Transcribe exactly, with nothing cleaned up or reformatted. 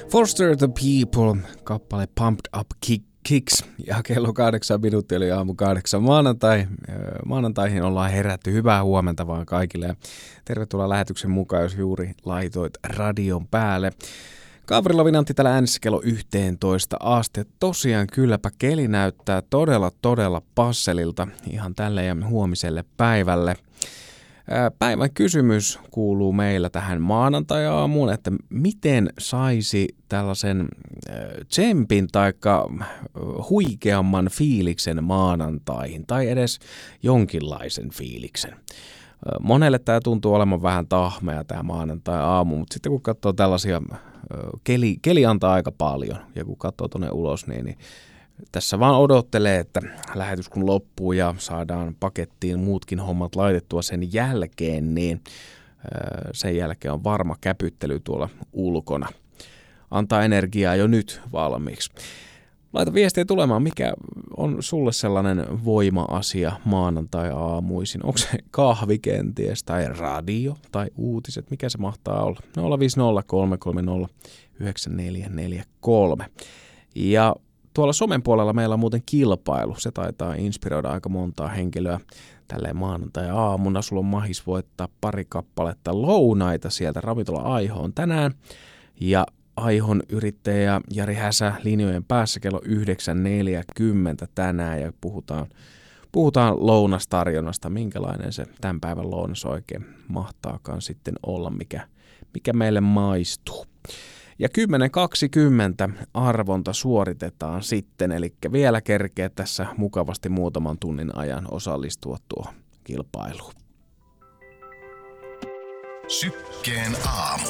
Foster the People, kappale Pumped Up Kick, Kicks, ja kello kahdeksan minuuttia oli aamu kahdeksan maanantai. Maanantaihin ollaan herätty. Hyvää huomenta vaan kaikille ja tervetuloa lähetyksen mukaan, jos juuri laitoit radion päälle. Gabriel Lovinantti täällä äänessä kello yksitoista asti. Tosiaan kylläpä keli näyttää todella todella passelilta ihan tälle ja huomiselle päivälle. Päivän kysymys kuuluu meillä tähän maanantai-aamuun, että miten saisi tällaisen tsempin tai huikeamman fiiliksen maanantaihin tai edes jonkinlaisen fiiliksen. Monelle tämä tuntuu olemaan vähän tahmea tämä maanantai-aamu, mutta sitten kun katsoo tällaisia, keli, keli antaa aika paljon ja kun katsoo tuonne ulos, niin, niin tässä vaan odottelee, että lähetys kun loppuu ja saadaan pakettiin muutkin hommat laitettua sen jälkeen, niin sen jälkeen on varma käpyttely tuolla ulkona. Antaa energiaa jo nyt valmiiksi. Laita viestiä tulemaan, mikä on sulle sellainen voima-asia maanantai-aamuisin. Onko se kahvi kenties tai radio tai uutiset? Mikä se mahtaa olla? nolla viisi nolla kolme kolme nolla yhdeksän neljä neljä kolme. Ja tuolla somen puolella meillä on muuten kilpailu. Se taitaa inspiroida aika montaa henkilöä tälleen maanantai-aamuna. Sulla on mahis voittaa pari kappaletta lounaita sieltä ravintola Aihoon tänään. Ja Aihon yrittäjä Jari Häsä linjojen päässä kello yhdeksän neljäkymmentä tänään ja puhutaan, puhutaan lounastarjonnasta, minkälainen se tämän päivän lounas oikein mahtaakaan sitten olla, mikä, mikä meille maistuu. Ja kymmenen kaksikymmentä arvonta suoritetaan sitten, eli vielä kerkeä tässä mukavasti muutaman tunnin ajan osallistua tuohon kilpailuun. Sykkeen aamu.